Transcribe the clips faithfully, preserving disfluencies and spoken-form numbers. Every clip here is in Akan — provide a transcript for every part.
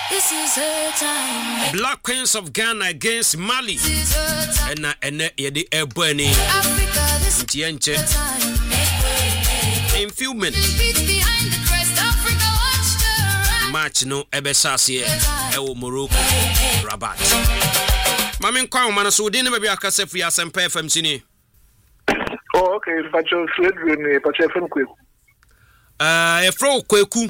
This is her time. Black Queens of Ghana against Mali. And and yedi ebony. Africa, this is Ntienche. her time. In few minutes. Beats behind the crest, Africa, watch the ride. Match no ebesasi e Morocco Rabat. Mami kwa umana so di ne baby akase fi Asempa F M sini. Oh, okay. Pacho Swedru ni Pacho F M Kweku. Uh, Efro Kweku.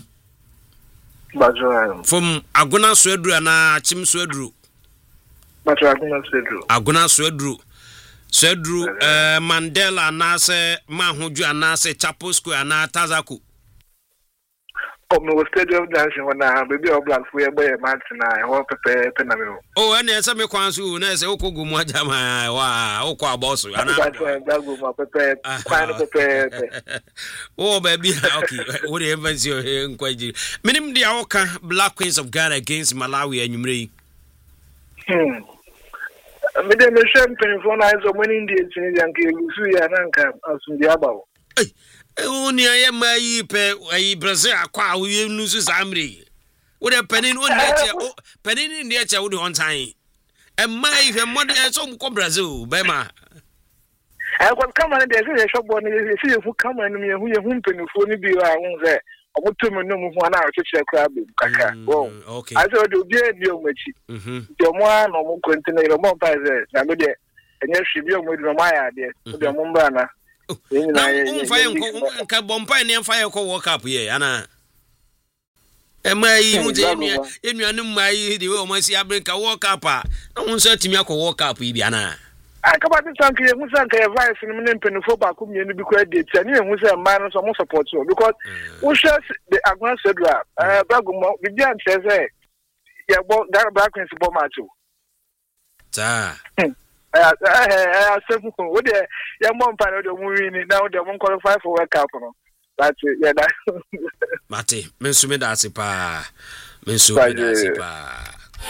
Bajo. From Aguna Swedru na Chim Swedru. Bajo Aguna Swedru. Aguna Swedru. Swedru uh, Mandela anase Mahuju anase Chapo Square na Tazaku. Oh, no stadium dancing when I baby or black for boy match na I want pepe penamio. Oh, and yes, me kwansu na se okogu mu ajama wa okwa abosu ana. Dago ma pepe kwan pepe. Oh, baby, okay. What the events you nkwaji. Minim dia oka Black Queens of Ghana against Malawi anyumre. Hmm. Me dem me champagne for na so many Indians in yanke lusu ya nanka asundia bawo. Hey. Oni aye mai pe ayi Brazil akwa awie nusu samri. Wo de penin oni eche o penin ni eche wo de on time. E mai hwe mod e so mko Brazil be ma. I want come and dey say shop boy ni see you come and me hu ye hu mpenufo ni bi wa hu say omotomo no mu hu na o cheche kra be kaka. Oh. Okay. I say do bi eni o machi. Mhm. De mo an no mo kontina ro mo pa say na me de enye hwe bi o mo do ma ya de. De mo mba na. Na umfa yenko nka bompa ne mfa yenko World Cup ye ana. E mai mu je enua enuanu mai de we o ma si Africa World Cup a na won so atimi akọ World Cup yi bi ana. Aka ba tanke ye hu sanka ye vice ni me mpenufo ba ko mienu bi ko date ani ye hu say man no so mo support you because we share the Aguna Swedru eh bagumo bi an say ye bo Black Queens bo match o. Ta. Eh eh seven wo de ye mo mpa no de mu win now de mo qualify for World Cup no. That's it. Yeah, that. Mate, mensume da ase pa. Mensume da ase pa.